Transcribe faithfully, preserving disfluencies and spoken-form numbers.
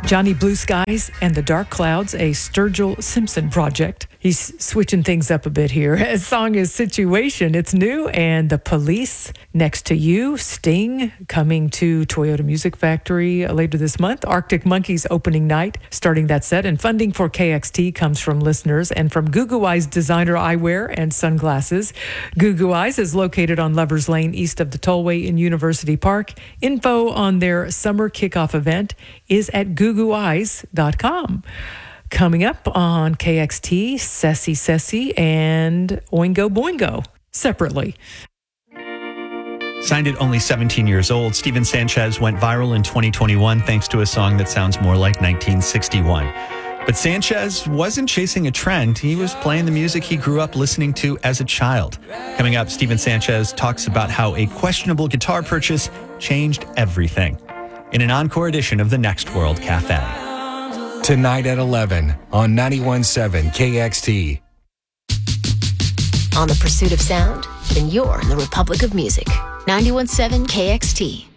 Johnny Blue Skies and the Dark Clouds, a Sturgill Simpson project. He's switching things up a bit here. His song is Situation. It's new. And The Police, Next to You. Sting, coming to Toyota Music Factory later this month. Arctic Monkeys opening night, starting that set. And funding for K X T comes from listeners and from Goo Goo Eyes designer eyewear and sunglasses. Goo Goo Eyes is located on Lovers Lane, east of the Tollway in University Park. Info on their summer kickoff event is at goo goo eyes dot com. Coming up on K X T, Ceci Ceci and Oingo Boingo separately. Signed at only seventeen years old, Steven Sanchez went viral in twenty twenty-one thanks to a song that sounds more like nineteen sixty-one. But Sanchez wasn't chasing a trend. He was playing the music he grew up listening to as a child. Coming up, Steven Sanchez talks about how a questionable guitar purchase changed everything in an encore edition of The Next World Cafe. Tonight at eleven on ninety-one point seven K X T. On the pursuit of sound? Then you're in the Republic of Music. ninety-one point seven K X T.